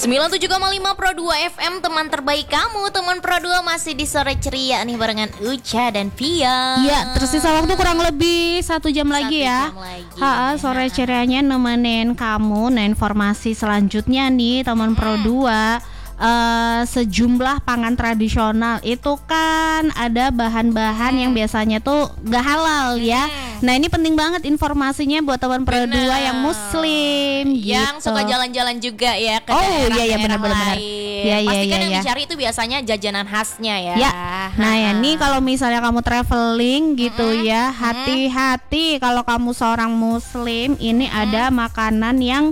97,5 Pro 2 FM, teman terbaik kamu. Teman Pro 2 masih di sore ceria nih barengan Uca dan Via. Ya, tersisa waktu kurang lebih 1 jam lagi ya. Sore cerianya nemenin kamu. Nah, informasi selanjutnya nih teman Pro 2. Sejumlah pangan tradisional itu kan ada bahan-bahan yang biasanya tuh gak halal ya. Nah, ini penting banget informasinya buat teman Pro 2 yang muslim yang gitu. suka jalan-jalan juga ya ke daerah-daerah benar-benar. Pasti kan yang dicari itu biasanya jajanan khasnya ya. Nah, ya nih kalau misalnya kamu traveling gitu ya, hati-hati kalau kamu seorang muslim, ini ada makanan yang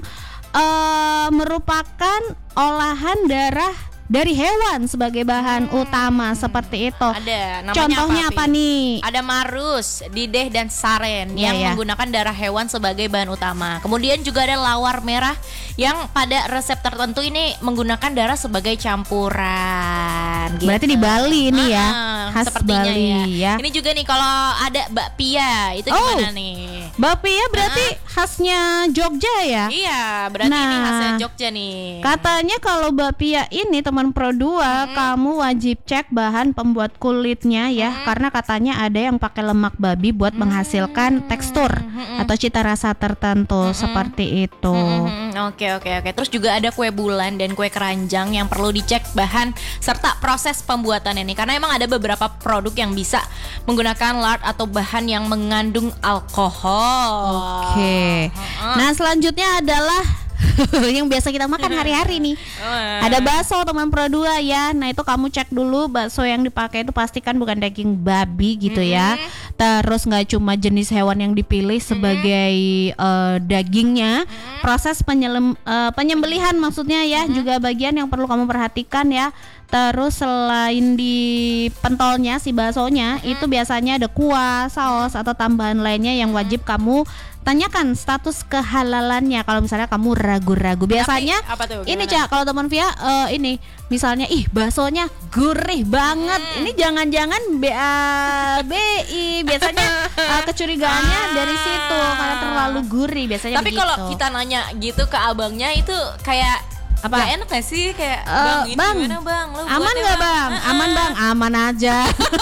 merupakan olahan darah dari hewan sebagai bahan utama seperti itu. Ada, namanya contohnya apa nih? Ada marus, dideh dan saren yang menggunakan darah hewan sebagai bahan utama. Kemudian juga ada lawar merah yang pada resep tertentu ini menggunakan darah sebagai campuran. Gitu. Berarti di Bali ini ya, khas Bali ya. Ini juga nih kalau ada bakpia, itu gimana nih? Bakpia berarti khasnya Jogja ya? Iya, berarti ini khasnya Jogja nih. Katanya kalau bakpia ini teman Pro 2, kamu wajib cek bahan pembuat kulitnya ya, karena katanya ada yang pakai lemak babi buat menghasilkan tekstur atau cita rasa tertentu seperti itu. Oke. Terus juga ada kue bulan dan kue keranjang yang perlu dicek bahan serta proses pembuatannya nih, karena emang ada beberapa produk yang bisa menggunakan lard atau bahan yang mengandung alkohol. Oke. Nah, selanjutnya adalah yang biasa kita makan hari-hari nih. Ada bakso teman Pro 2 ya. Nah, itu kamu cek dulu bakso yang dipakai itu pastikan bukan daging babi gitu ya. Terus nggak cuma jenis hewan yang dipilih sebagai dagingnya. Proses penyembelihan maksudnya ya, juga bagian yang perlu kamu perhatikan ya. Terus selain di pentolnya si baksonya itu biasanya ada kuah, saus atau tambahan lainnya yang wajib kamu tanyakan status kehalalannya kalau misalnya kamu ragu-ragu. Biasanya ini Cak, kalau teman Via ini misalnya baksonya gurih banget. Ini jangan-jangan BABI. Biasanya kecurigaannya dari situ karena terlalu gurih biasanya. Tapi kalau kita nanya gitu ke abangnya itu kayak apa? Gak enak gak sih kayak bang gimana bang? Lu aman gak bang? Aman bang, aman aja.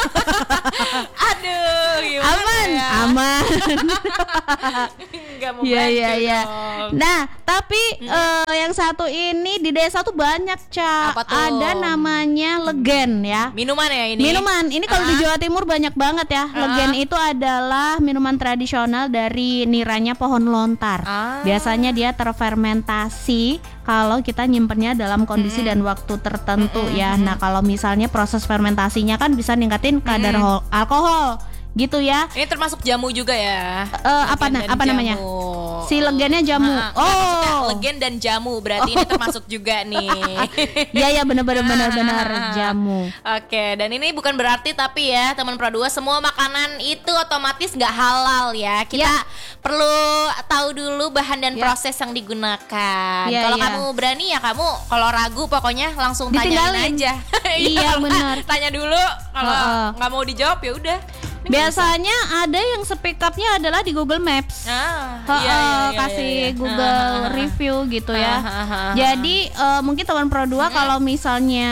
Aduh, gimana aman. Gak mau bantu. Nah, tapi yang satu ini di desa tuh banyak Cak. Ada namanya legen ya. Minuman ya ini? Minuman, ini kalau di Jawa Timur banyak banget ya. Legen itu adalah minuman tradisional dari niranya pohon lontar. Biasanya dia terfermentasi kalau kita nyimpennya dalam kondisi dan waktu tertentu ya. Nah, kalau misalnya proses fermentasinya kan bisa ningkatin kadar alkohol gitu ya. Ini termasuk jamu juga ya. Apa namanya? Si legennya jamu. Legen dan jamu berarti ini termasuk juga nih. Iya benar jamu. Oke, dan ini bukan berarti tapi ya teman Pro 2 semua makanan itu otomatis nggak halal ya. Kita perlu tahu dulu bahan dan proses yang digunakan. Kalau kamu berani ya kamu, kalau ragu pokoknya langsung tanyain aja. Iya benar. Tanya dulu, kalau nggak mau dijawab ya udah. Biasanya ada yang speak up-nya adalah di Google Maps. Kasih Google review gitu ya. Jadi mungkin teman Pro 2 kalau misalnya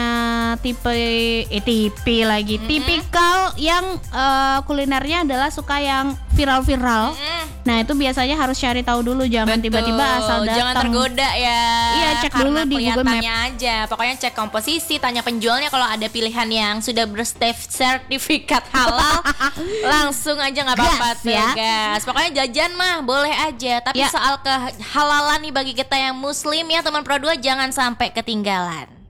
tipikal yang kulinernya adalah suka yang viral-viral. Nah, itu biasanya harus cari tahu dulu, jangan tiba-tiba asal datang. Jangan tergoda ya. Iya, cek dulu di Google Maps aja. Pokoknya cek komposisi, tanya penjualnya kalau ada pilihan yang sudah bersertifikat halal. Langsung aja nggak apa-apa ya guys. Pokoknya jajan mah boleh aja. Tapi soal kehalalan nih bagi kita yang muslim ya teman Pro 2 jangan sampai ketinggalan.